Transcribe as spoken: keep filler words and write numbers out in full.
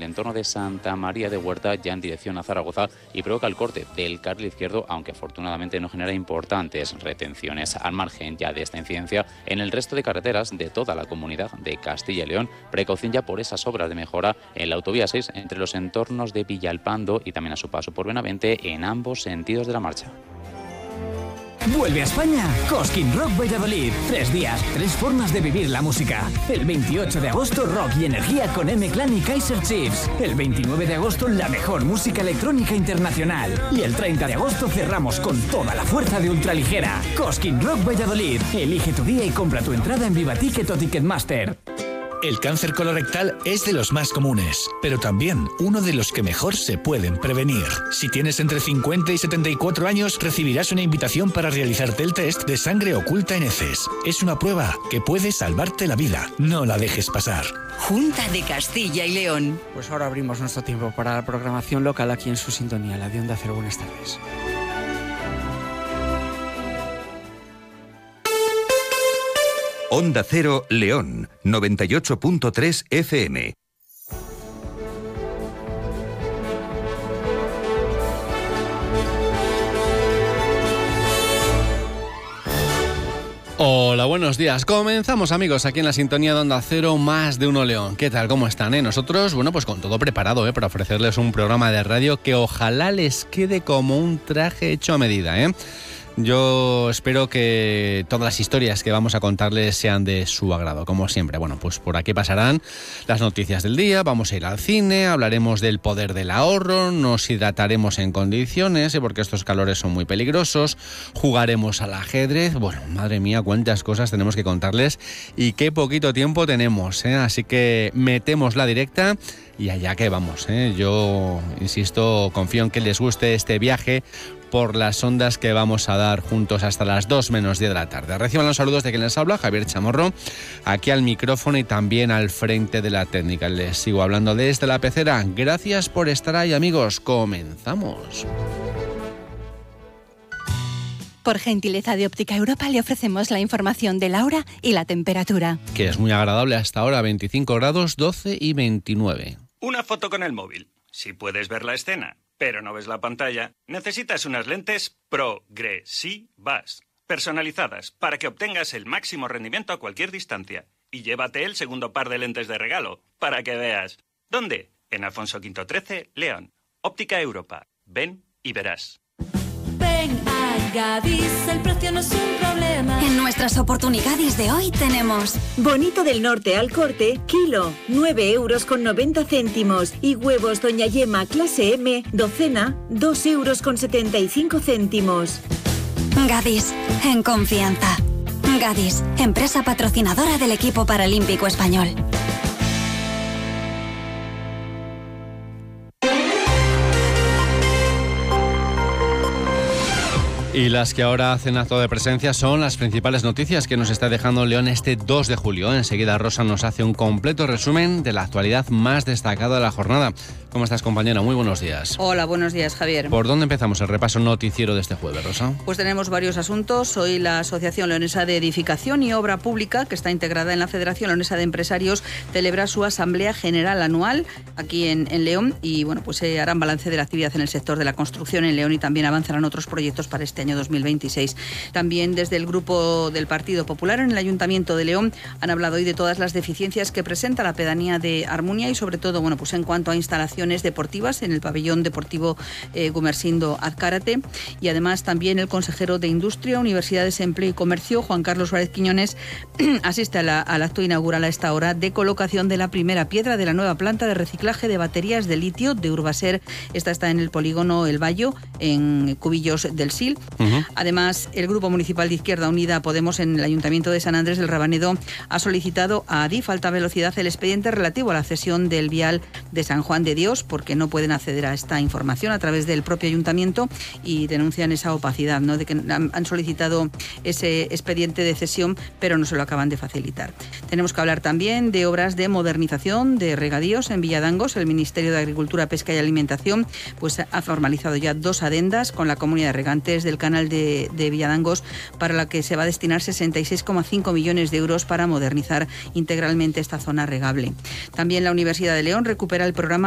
entorno de Santa María de Huerta ya en dirección a Zaragoza y provoca el corte del carril izquierdo, aunque afortunadamente no genera importantes retenciones. Al margen ya de esta incidencia, en el resto de carreteras de toda la comunidad de Castilla y León, precaución ya por esas obras de mejora en la autovía seis entre los entornos de Villalpando y también a su paso por Benavente en ambos sentidos de la marcha. Vuelve a España Cosquín Rock Valladolid. Tres días, tres formas de vivir la música. El veintiocho de agosto, rock y energía con M-Clan y Kaiser Chiefs. El veintinueve de agosto, la mejor música electrónica internacional. Y el treinta de agosto cerramos con toda la fuerza de ultraligera. Cosquín Rock Valladolid. Elige tu día y compra tu entrada en Viva Ticket o Ticketmaster. El cáncer colorectal es de los más comunes, pero también uno de los que mejor se pueden prevenir. Si tienes entre cincuenta y setenta y cuatro años, recibirás una invitación para realizarte el test de sangre oculta en heces. Es una prueba que puede salvarte la vida. No la dejes pasar. Junta de Castilla y León. Pues ahora abrimos nuestro tiempo para la programación local aquí en su sintonía, la de Onda Cero. Buenas tardes. Onda Cero León, noventa y ocho punto tres F M. Hola, buenos días. Comenzamos, amigos, aquí en la sintonía de Onda Cero, Más de Uno León. ¿Qué tal? ¿Cómo están? Eh? Nosotros, bueno, pues con todo preparado, ¿eh? Para ofrecerles un programa de radio que ojalá les quede como un traje hecho a medida, ¿eh? Yo espero que todas las historias que vamos a contarles sean de su agrado, como siempre. Bueno, pues por aquí pasarán las noticias del día, vamos a ir al cine, hablaremos del poder del ahorro, nos hidrataremos en condiciones, ¿eh? Porque estos calores son muy peligrosos, jugaremos al ajedrez. Bueno, madre mía, cuántas cosas tenemos que contarles y qué poquito tiempo tenemos, ¿eh? Así que metemos la directa y allá que vamos, ¿eh? Yo, insisto, confío en que les guste este viaje por las ondas que vamos a dar juntos hasta las dos menos diez de la tarde. Reciban los saludos de quien les habla, Javier Chamorro, aquí al micrófono y también al frente de la técnica. Les sigo hablando desde la pecera. Gracias por estar ahí, amigos. Comenzamos. Por gentileza de Óptica Europa le ofrecemos la información de la hora y la temperatura. Que es muy agradable hasta ahora, veinticinco grados, doce y veintinueve. Una foto con el móvil. Si puedes ver la escena, pero no ves la pantalla, necesitas unas lentes progresivas, personalizadas, para que obtengas el máximo rendimiento a cualquier distancia. Y llévate el segundo par de lentes de regalo, para que veas. ¿Dónde? En Alfonso Quinto trece, León. Óptica Europa. Ven y verás. Ven a Gadis, el precio no es un problema. En nuestras oportunidades de hoy tenemos bonito del norte al corte, kilo, nueve euros con noventa céntimos. Y huevos Doña Yema clase M, docena, dos euros con setenta y cinco céntimos. Gadis, en confianza. Gadis, empresa patrocinadora del equipo paralímpico español. Y las que ahora hacen acto de presencia son las principales noticias que nos está dejando León este dos de julio. Enseguida Rosa nos hace un completo resumen de la actualidad más destacada de la jornada. ¿Cómo estás, compañera? Muy buenos días. Hola, buenos días, Javier. ¿Por dónde empezamos el repaso noticiero de este jueves, Rosa? Pues tenemos varios asuntos. Hoy la Asociación Leonesa de Edificación y Obra Pública, que está integrada en la Federación Leonesa de Empresarios, celebra su Asamblea General Anual aquí en, en León y bueno, pues se harán balance de la actividad en el sector de la construcción en León y también avanzarán otros proyectos para este año dos mil veintiséis. También desde el Grupo del Partido Popular en el Ayuntamiento de León han hablado hoy de todas las deficiencias que presenta la pedanía de Armuña y sobre todo, bueno, pues en cuanto a instalaciones deportivas en el pabellón deportivo eh, Gumersindo Azcárate, y además también el consejero de Industria, Universidades, Empleo y Comercio, Juan Carlos Suárez Quiñones, asiste a la, al acto inaugural a esta hora de colocación de la primera piedra de la nueva planta de reciclaje de baterías de litio de Urbaser. Esta está en el polígono El Bayo, en Cubillos del Sil. Uh-huh. Además, el Grupo Municipal de Izquierda Unida Podemos en el Ayuntamiento de San Andrés del Rabanedo ha solicitado a Adif Alta Velocidad el expediente relativo a la cesión del vial de San Juan de Dios, porque no pueden acceder a esta información a través del propio ayuntamiento y denuncian esa opacidad, ¿no?, de que han solicitado ese expediente de cesión, pero no se lo acaban de facilitar. Tenemos que hablar también de obras de modernización de regadíos en Villadangos. El Ministerio de Agricultura, Pesca y Alimentación pues ha formalizado ya dos adendas con la comunidad de regantes del canal de, de Villadangos, para la que se va a destinar sesenta y seis coma cinco millones de euros para modernizar integralmente esta zona regable. También la Universidad de León recupera el programa